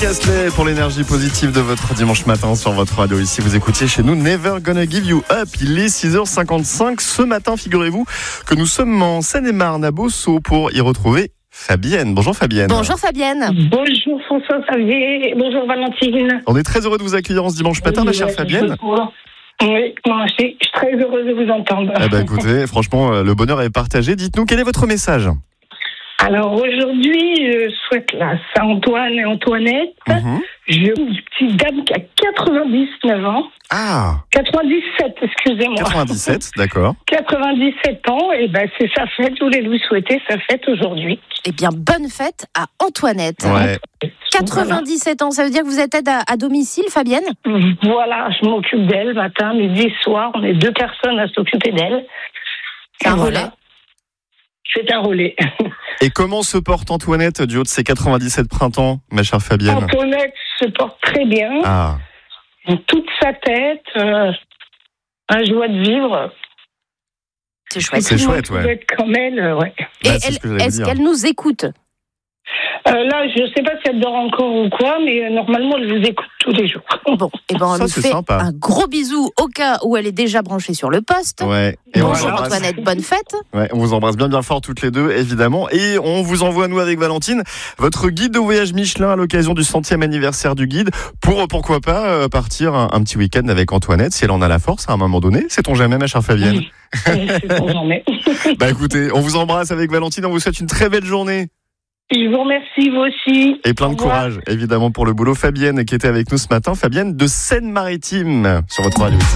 Rick Astley pour l'énergie positive de votre dimanche matin sur votre radio. Ici, vous écoutiez chez nous Never Gonna Give You Up. Il est 6h55. Ce matin, figurez-vous que nous sommes en Seine-et-Marne à Bossau pour y retrouver Fabienne. Bonjour Fabienne. Bonjour Fabienne. Bonjour François-Xavier. Bonjour Valentine. On est très heureux de vous accueillir en ce dimanche matin, ma chère Fabienne. Oui, moi aussi, je suis très heureuse de vous entendre. Eh ben, écoutez, franchement, le bonheur est partagé. Dites-nous, quel est votre message ? Alors aujourd'hui, je souhaite la Saint-Antoine et Antoinette. J'ai une petite dame qui a 99 ans. Ah 97, excusez-moi. 97, d'accord. 97 ans, et ben c'est sa fête. Je voulais lui souhaiter sa fête aujourd'hui. Eh bien, bonne fête à Antoinette. Ouais. 97 ans, ça veut dire que vous êtes aide à domicile, Fabienne ? Voilà, je m'occupe d'elle matin, midi, soir. On est 2 personnes à s'occuper d'elle. C'est un relais. C'est un relais. Et comment se porte Antoinette du haut de ses 97 printemps, ma chère Fabienne ? Antoinette se porte très bien. Ah. Toute sa tête, un joie de vivre. C'est chouette. C'est chouette, ouais. Être comme elle, ouais. Et Bah, c'est ce que j'allais est-ce dire. qu'elle nous écoute ? Là, je ne sais pas si elle dort encore ou quoi, mais normalement, elle vous écoute tous les jours. Bon, et ben on Ça, nous c'est fait sympa. un gros bisou au cas où elle est déjà branchée sur le poste. Ouais. Et on vous Bonjour embrasse. Antoinette, bonne fête. Ouais, on vous embrasse bien bien fort toutes les deux, évidemment. Et on vous envoie, nous, avec Valentine, votre guide de voyage Michelin à l'occasion du 100e anniversaire du guide, pour, pourquoi pas, partir un petit week-end avec Antoinette, si elle en a la force, à un moment donné. Sait-on jamais, ma chère Fabienne ? C'est bon, j'en ai. Bah écoutez, on vous embrasse avec Valentine, on vous souhaite une très belle journée. Je vous remercie, vous aussi. Et plein de Au revoir. courage, évidemment, pour le boulot. Fabienne, qui était avec nous ce matin. Fabienne de Seine-Maritime, sur votre radio.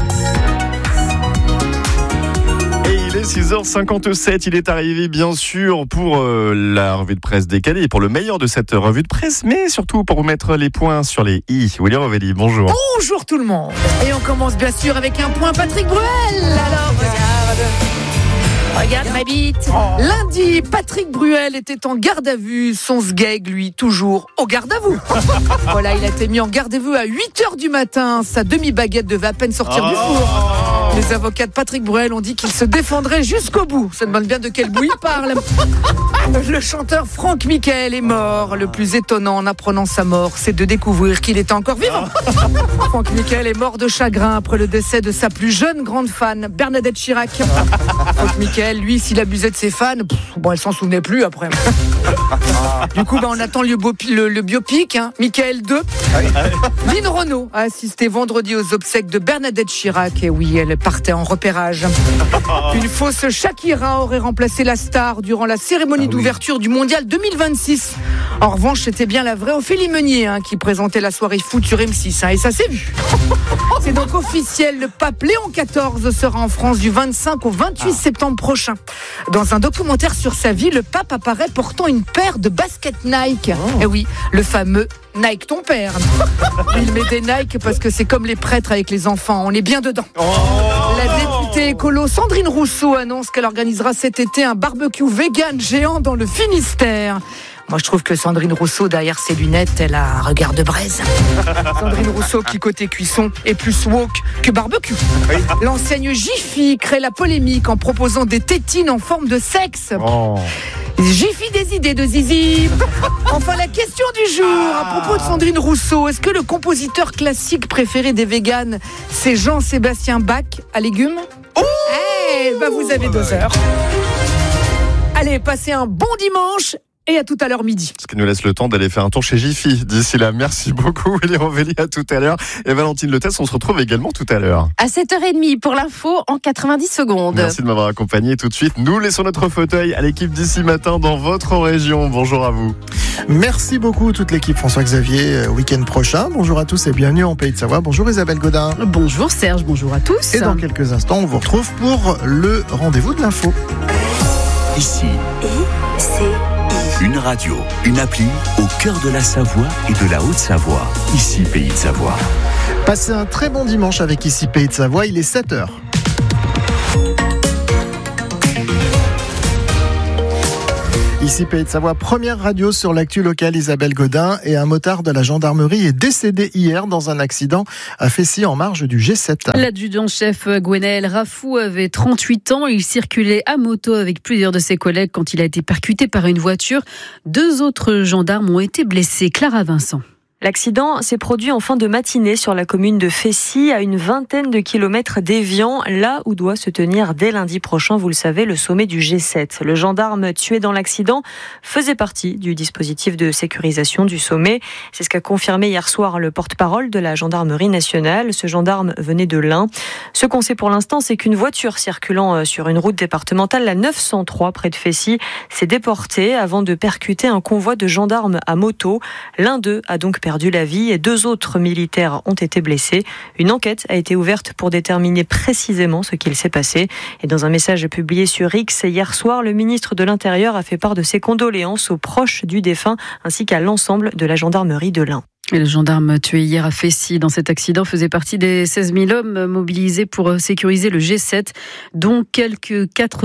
Et il est 6h57. Il est arrivé, bien sûr, pour la revue de presse décalée, et pour le meilleur de cette revue de presse, mais surtout pour vous mettre les points sur les i. William Rovelli, bonjour. Bonjour tout le monde. Et on commence bien sûr avec un point Patrick Bruel. Alors regarde ma bite. Lundi, Patrick Bruel était en garde à vue. Son sgeg, lui, toujours au garde à vous. Voilà, il a été mis en garde à vue à 8h du matin. Sa demi-baguette devait à peine sortir du four. Les avocats de Patrick Bruel ont dit qu'il se défendrait jusqu'au bout. Ça demande bien de quel bout il parle. Le chanteur Franck Michael est mort. Le plus étonnant en apprenant sa mort, c'est de découvrir qu'il était encore vivant. Franck Michael est mort de chagrin après le décès de sa plus jeune grande fan, Bernadette Chirac. Franck Michael, lui, s'il abusait de ses fans, bon, elle s'en souvenait plus après. Du coup, on attend le biopic, hein, Michael 2. Lynn Renaud a assisté vendredi aux obsèques de Bernadette Chirac. Et oui, elle partait en repérage. Une fausse Shakira aurait remplacé la star durant la cérémonie d'ouverture du Mondial 2026. En revanche, c'était bien la vraie Ophélie Meunier qui présentait la soirée foot sur M6. Et ça s'est vu. C'est donc officiel, le pape Léon XIV sera en France du 25 au 28 septembre prochain. Dans un documentaire sur sa vie, le pape apparaît portant une paire de baskets Nike. Et oui, le fameux Nike ton père. Il met des Nike parce que c'est comme les prêtres avec les enfants, on est bien dedans. La députée écolo Sandrine Rousseau annonce qu'elle organisera cet été un barbecue vegan géant dans le Finistère. Moi, je trouve que Sandrine Rousseau, derrière ses lunettes, elle a un regard de braise. Sandrine Rousseau, qui côté cuisson, est plus woke que barbecue. L'enseigne Jiffy crée la polémique en proposant des tétines en forme de sexe. Jiffy des idées de zizi. Enfin, la question du jour, à propos de Sandrine Rousseau, est-ce que le compositeur classique préféré des véganes, c'est Jean-Sébastien Bach à légumes ? Vous avez 2 heures. Allez, passez un bon dimanche. Et à tout à l'heure midi. Ce qui nous laisse le temps d'aller faire un tour chez Jiffy. D'ici là, merci beaucoup, William Rovelli, à tout à l'heure. Et Valentine Letesse, on se retrouve également tout à l'heure. À 7h30 pour l'info en 90 secondes. Merci de m'avoir accompagné. Tout de suite, nous laissons notre fauteuil à l'équipe d'ici matin dans votre région. Bonjour à vous. Merci beaucoup toute l'équipe François-Xavier. Week-end prochain. Bonjour à tous et bienvenue en Pays de Savoie. Bonjour Isabelle Godin. Bonjour Serge, bonjour à tous. Et dans quelques instants, on vous retrouve pour le rendez-vous de l'info. Ici, une radio, une appli au cœur de la Savoie et de la Haute-Savoie. Ici, Pays de Savoie. Passez un très bon dimanche avec Ici Pays de Savoie. Il est 7h. Ici Pays de Savoie, première radio sur l'actu locale, Isabelle Godin. Et un motard de la gendarmerie est décédé hier dans un accident à Fessy en marge du G7. L'adjudant-chef Gwenaël Rafou avait 38 ans. Il circulait à moto avec plusieurs de ses collègues quand il a été percuté par une voiture. 2 autres gendarmes ont été blessés. Clara Vincent. L'accident s'est produit en fin de matinée sur la commune de Fessy, à une vingtaine de kilomètres d'Évian, là où doit se tenir dès lundi prochain, vous le savez, le sommet du G7. Le gendarme tué dans l'accident faisait partie du dispositif de sécurisation du sommet. C'est ce qu'a confirmé hier soir le porte-parole de la gendarmerie nationale. Ce gendarme venait de l'Ain. Ce qu'on sait pour l'instant, c'est qu'une voiture circulant sur une route départementale, la 903 près de Fessy, s'est déportée avant de percuter un convoi de gendarmes à moto. L'un d'eux a donc perdu la vie et 2 autres militaires ont été blessés. Une enquête a été ouverte pour déterminer précisément ce qu'il s'est passé. Et dans un message publié sur X hier soir, le ministre de l'Intérieur a fait part de ses condoléances aux proches du défunt ainsi qu'à l'ensemble de la gendarmerie de l'Ain. Et le gendarme tué hier à Fessy dans cet accident faisait partie des 16 000 hommes mobilisés pour sécuriser le G7, dont quelques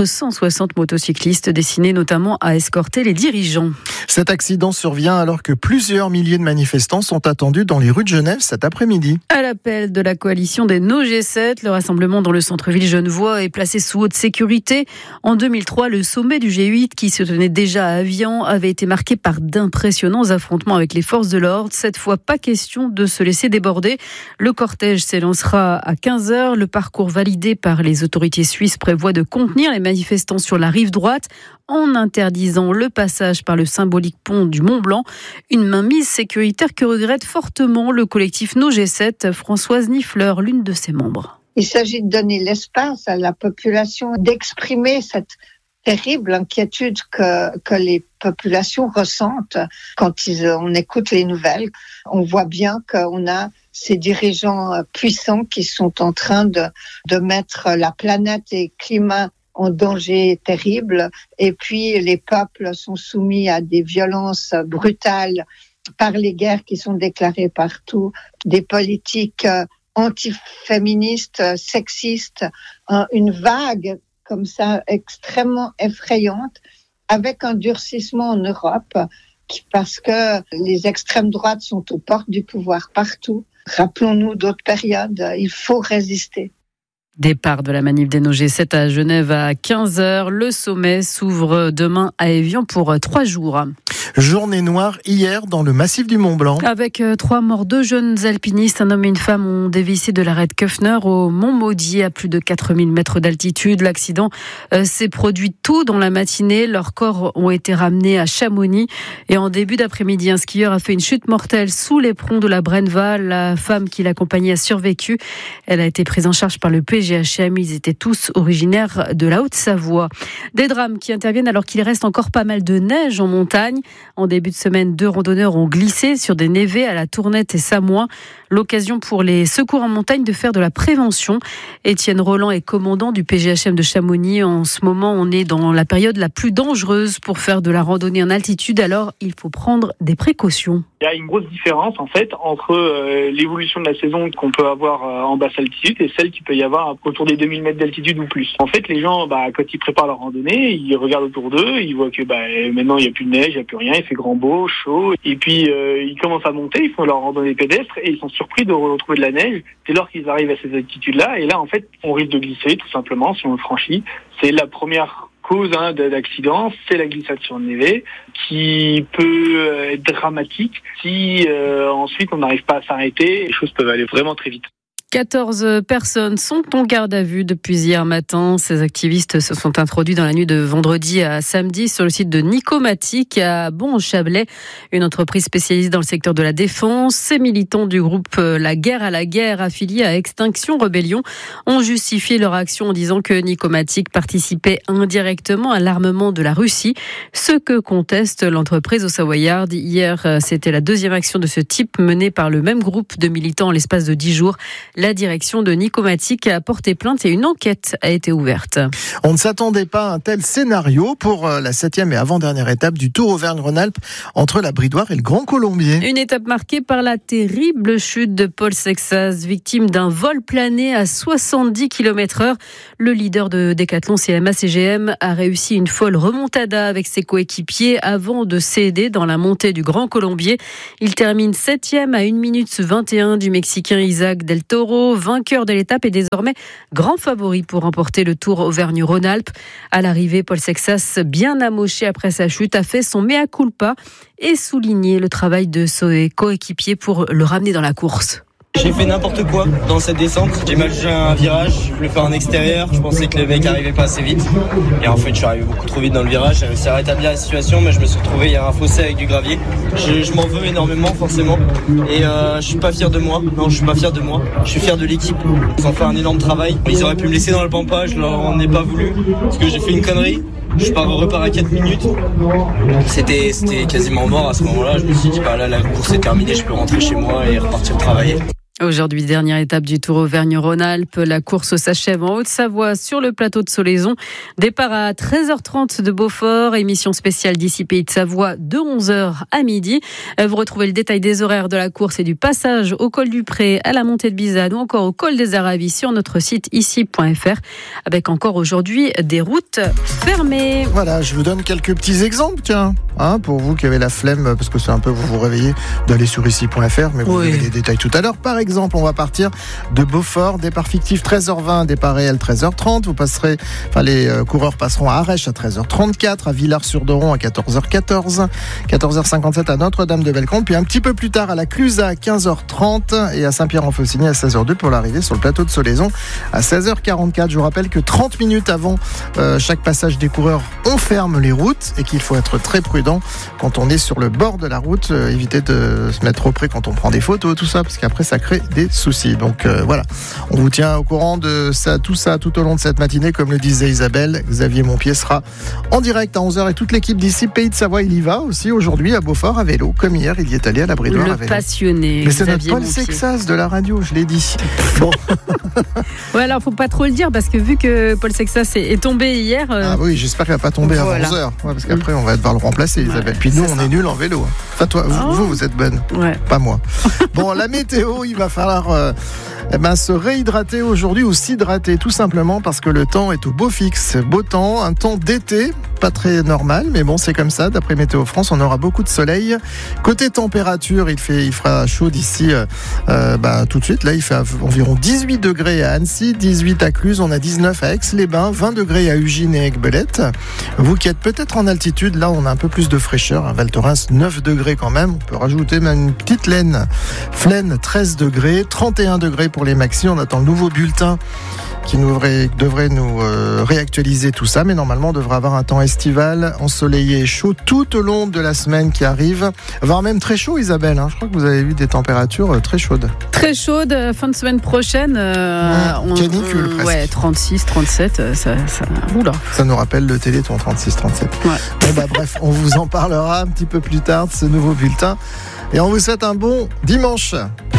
460 motocyclistes destinés notamment à escorter les dirigeants. Cet accident survient alors que plusieurs milliers de manifestants sont attendus dans les rues de Genève cet après-midi. À l'appel de la coalition des No G7, le rassemblement dans le centre-ville genevois est placé sous haute sécurité. En 2003, le sommet du G8 qui se tenait déjà à Evian avait été marqué par d'impressionnants affrontements avec les forces de l'ordre. Cette fois, pas question de se laisser déborder. Le cortège s'élancera à 15h. Le parcours validé par les autorités suisses prévoit de contenir les manifestants sur la rive droite en interdisant le passage par le symbolique pont du Mont-Blanc. Une mainmise sécuritaire que regrette fortement le collectif No G7. Françoise Nifleur, l'une de ses membres. Il s'agit de donner l'espace à la population d'exprimer cette terrible inquiétude que les populations ressentent quand on écoute les nouvelles. On voit bien qu'on a ces dirigeants puissants qui sont en train de mettre la planète et le climat en danger terrible. Et puis, les peuples sont soumis à des violences brutales par les guerres qui sont déclarées partout, des politiques antiféministes, sexistes, une vague comme ça extrêmement effrayante, avec un durcissement en Europe, parce que les extrêmes droites sont aux portes du pouvoir partout. Rappelons-nous d'autres périodes, il faut résister. Départ de la manif des No G7 à Genève à 15h. Le sommet s'ouvre demain à Évian pour 3 jours. Journée noire hier dans le massif du Mont-Blanc. Avec 3 morts, 2 jeunes alpinistes, un homme et une femme ont dévissé de l'arête Köffner au Mont Maudit à plus de 4000 mètres d'altitude. L'accident s'est produit tôt dans la matinée. Leurs corps ont été ramenés à Chamonix. Et en début d'après-midi, un skieur a fait une chute mortelle sous l'éperon de la Brenva. La femme qui l'accompagnait a survécu. Elle a été prise en charge par le PGHM. Ils étaient tous originaires de la Haute-Savoie. Des drames qui interviennent alors qu'il reste encore pas mal de neige en montagne. En début de semaine, 2 randonneurs ont glissé sur des névés à la Tournette et Samoin. L'occasion pour les secours en montagne de faire de la prévention. Étienne Roland est commandant du PGHM de Chamonix. En ce moment, on est dans la période la plus dangereuse pour faire de la randonnée en altitude. Alors, il faut prendre des précautions. Il y a une grosse différence en fait entre l'évolution de la saison qu'on peut avoir en basse altitude et celle qu'il peut y avoir autour des 2000 mètres d'altitude ou plus. En fait, les gens, quand ils préparent leur randonnée, ils regardent autour d'eux, ils voient que maintenant il n'y a plus de neige, il n'y a plus rien, il fait grand beau, chaud, et puis ils commencent à monter, ils font leur randonnée pédestre et ils sont surpris de retrouver de la neige dès lors qu'ils arrivent à ces altitudes-là. Et là, en fait, on risque de glisser tout simplement si on le franchit. C'est la première cause d'accident, c'est la glissade sur le névé, qui peut être dramatique si ensuite on n'arrive pas à s'arrêter. Les choses peuvent aller vraiment très vite. 14 personnes sont en garde à vue depuis hier matin. Ces activistes se sont introduits dans la nuit de vendredi à samedi sur le site de Nicomatic à Bon-en-Chablais, une entreprise spécialisée dans le secteur de la défense. Ces militants du groupe La Guerre à la Guerre, affiliés à Extinction Rebellion, ont justifié leur action en disant que Nicomatic participait indirectement à l'armement de la Russie, ce que conteste l'entreprise au Savoyard. Hier, c'était la 2e action de ce type menée par le même groupe de militants en l'espace de 10 jours. La direction de Nicomatic a porté plainte et une enquête a été ouverte. On ne s'attendait pas à un tel scénario pour la 7e et avant-dernière étape du Tour Auvergne-Rhône-Alpes entre la Bridoire et le Grand Colombier. Une étape marquée par la terrible chute de Paul Sexas, victime d'un vol plané à 70 km/h. Le leader de Décathlon CMA-CGM a réussi une folle remontada avec ses coéquipiers avant de céder dans la montée du Grand Colombier. Il termine 7e à 1 minute 21 du Mexicain Isaac Del Toro. Giro, vainqueur de l'étape et désormais grand favori pour remporter le Tour Auvergne-Rhône-Alpes. À l'arrivée, Paul Sexas, bien amoché après sa chute, a fait son mea culpa et souligné le travail de ses coéquipiers pour le ramener dans la course. J'ai fait n'importe quoi dans cette descente. J'ai mal jugé un virage, je voulais faire un extérieur. Je pensais que le mec arrivait pas assez vite. Et en fait, je suis arrivé beaucoup trop vite dans le virage. J'ai réussi à rétablir la situation, mais je me suis retrouvé, il y a un fossé avec du gravier. Je m'en veux énormément, forcément. Et je suis pas fier de moi. Non, je suis pas fier de moi. Je suis fier de l'équipe. Ils ont fait un énorme travail. Ils auraient pu me laisser dans le pampa, je leur en ai pas voulu. Parce que j'ai fait une connerie. Je repars à 4 minutes. C'était quasiment mort à ce moment-là. Je me suis dit, là, la course est terminée, je peux rentrer chez moi et repartir travailler. Aujourd'hui, dernière étape du Tour Auvergne-Rhône-Alpes. La course s'achève en Haute-Savoie sur le plateau de Solaison. Départ à 13h30 de Beaufort. Émission spéciale d'ici Pays de Savoie de 11h à midi. Vous retrouvez le détail des horaires de la course et du passage au col du Pré, à la montée de Bizane ou encore au col des Aravis sur notre site ici.fr. Avec encore aujourd'hui des routes fermées. Voilà, je vous donne quelques petits exemples, tiens. Pour vous qui avez la flemme, parce que c'est un peu vous réveillez, d'aller sur ici.fr, mais vous avez les détails tout à l'heure. Par exemple, on va partir de Beaufort, départ fictif 13h20, départ réel 13h30. Les coureurs passeront à Arèche à 13h34, à Villars-sur-Doron à 14h14, 14h57 à Notre-Dame-de-Bellecombe, puis un petit peu plus tard à la Clusaz à 15h30 et à Saint-Pierre-en-Faucigny à 16h02 pour l'arrivée sur le plateau de Solaison à 16h44. Je vous rappelle que 30 minutes avant chaque passage des coureurs, on ferme les routes et qu'il faut être très prudent quand on est sur le bord de la route, éviter de se mettre trop près quand on prend des photos, tout ça, parce qu'après ça crée des soucis. Donc voilà, on vous tient au courant de ça, tout ça, tout au long de cette matinée. Comme le disait Isabelle, Xavier Montpied sera en direct à 11h et toute l'équipe d'ici Pays de Savoie, il y va aussi aujourd'hui à Beaufort à vélo, comme hier, il y est allé à la Bridoire à vélo. Le passionné. Mais c'est notre Xavier Paul Montpied. Sexas de la radio, je l'ai dit. Bon. Ouais, alors faut pas trop le dire parce que vu que Paul Sexas est tombé hier. Ah oui, j'espère qu'il va pas tomber avant 11h. Ouais, parce qu'après on va devoir le remplacer, Isabelle. Puis nous, on est nuls en vélo. Enfin, toi, vous êtes bonne. Ouais. Pas moi. Bon, la météo, il va falloir se réhydrater aujourd'hui ou s'hydrater, tout simplement parce que le temps est au beau fixe. Beau temps, un temps d'été, pas très normal, mais bon, c'est comme ça. D'après Météo France, on aura beaucoup de soleil. Côté température, il fera chaud d'ici tout de suite. Là, il fait environ 18 degrés à Annecy, 18 à Cluse, on a 19 à Aix-les-Bains, 20 degrés à Ugine et Aiguebelette. Vous qui êtes peut-être en altitude, là, on a un peu plus de fraîcheur. À Val Thorens, 9 degrés quand même. On peut rajouter même une petite laine. Flaine, 13 degrés, 31 degrés pour les maxis. On attend le nouveau bulletin qui devrait nous réactualiser tout ça, mais normalement on devrait avoir un temps estival, ensoleillé et chaud tout au long de la semaine qui arrive, voire même très chaud, Isabelle, Je crois que vous avez vu des températures très chaudes. Très chaude, fin de semaine prochaine. Canicule presque. Ouais, 36, 37, oula. Ça nous rappelle le Téléthon 36, 37. Ouais. Bref, on vous en parlera un petit peu plus tard de ce nouveau bulletin. Et on vous souhaite un bon dimanche.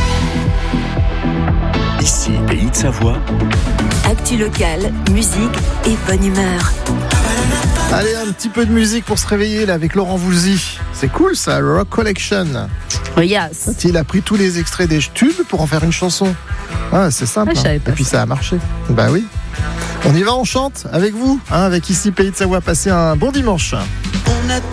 Ici, Pays de Savoie. Actu locale, musique et bonne humeur. Allez, un petit peu de musique pour se réveiller là avec Laurent Voulzy. C'est cool ça, le Rock Collection. Yes. Il a pris tous les extraits des tubes pour en faire une chanson. C'est simple. Et puis ça a marché. Bah oui. On y va, on chante avec vous, avec ici Pays de Savoie. Passez un bon dimanche. On a